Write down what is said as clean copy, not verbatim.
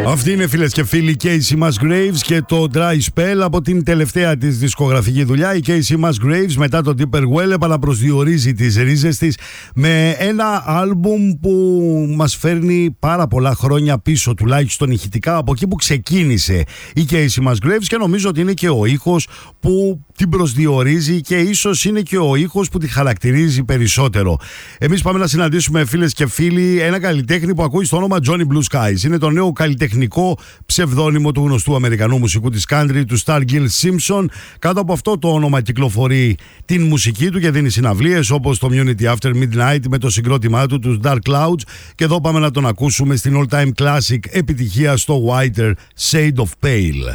Αυτή είναι, φίλες και φίλοι, η Casey Musgraves και το Dry Spell από την τελευταία της δισκογραφική δουλειά. Η Casey Musgraves μετά το Deeper Well επαναπροσδιορίζει τις ρίζες της με ένα άλμπουμ που μας φέρνει πάρα πολλά χρόνια πίσω, τουλάχιστον ηχητικά, από εκεί που ξεκίνησε η Casey Musgraves, και νομίζω ότι είναι και ο ήχος που την προσδιορίζει και ίσως είναι και ο ήχος που τη χαρακτηρίζει περισσότερο. Εμείς πάμε να συναντήσουμε, φίλες και φίλοι, ένα καλλιτέχνη που ακούει στο όνομα Johnny Blue Skies. Είναι το νέο καλλιτεχνικό ψευδόνυμο του γνωστού Αμερικανού μουσικού της country, του Stargirl Simpson. Κάτω από αυτό το όνομα κυκλοφορεί την μουσική του και δίνει συναυλίες όπως το Community After Midnight με το συγκρότημά του, τους Dark Clouds. Και εδώ πάμε να τον ακούσουμε στην all time classic επιτυχία στο Whiter Shade of Pale.